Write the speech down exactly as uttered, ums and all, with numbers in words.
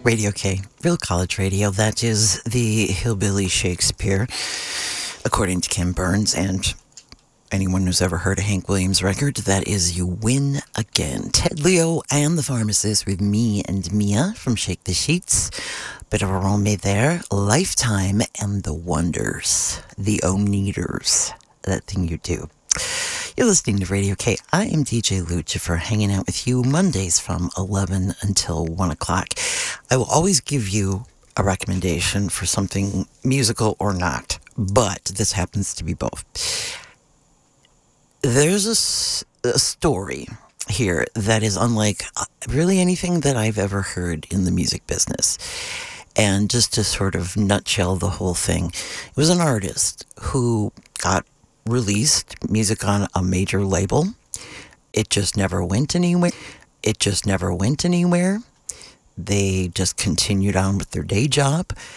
Radio K, Real College Radio. That is the Hillbilly Shakespeare, according to Kim Burns. And anyone who's ever heard a Hank Williams record, that is You Win Again. Ted Leo and the Pharmacist with Me and Mia from Shake the Sheets. Bit of a roommate there. Lifetime and the Wonders. The O-Neaters. That thing you do. You're listening to Radio K. I am D J Lucifer, hanging out with you Mondays from eleven until one o'clock. I will always give you a recommendation for something musical or not, but this happens to be both. There's a, a story here that is unlike really anything that I've ever heard in the music business. And just to sort of nutshell the whole thing, it was an artist who got released music on a major label. It just never went anywhere. It just never went anywhere. They just continued on with their day job.